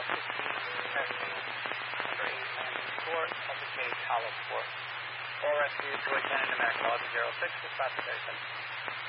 testing. Number 8, landing port, Delta K, Tower Port. All rescue to 10 in America, log 06, dispatch station.